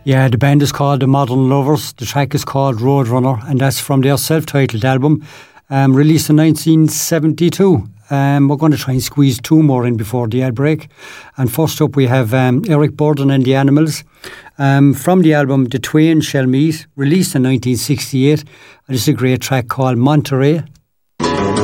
Yeah, the band is called The Modern Lovers. The track is called Roadrunner, and that's from their self-titled album, released in 1972. We're going to try and squeeze two more in before the ad break. And first up, we have Eric Burdon and the Animals. From the album The Twain Shall Meet, released in 1968. And it's a great track called Monterey.